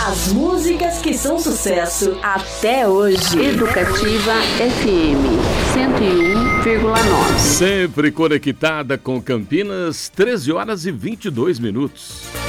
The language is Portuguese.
As músicas que são sucesso até hoje. Educativa FM 101,9. Sempre conectada com Campinas, 13 horas e 22 minutos.